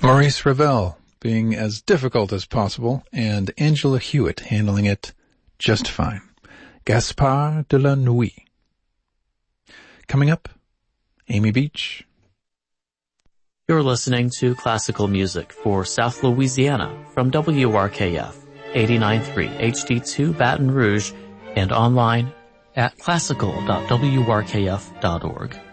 Maurice Ravel being as difficult as possible, and Angela Hewitt handling it just fine. Gaspard de la Nuit. Coming up, Amy Beach. You're listening to classical music for South Louisiana from WRKF 89.3 HD2 Baton Rouge and online at classical.wrkf.org.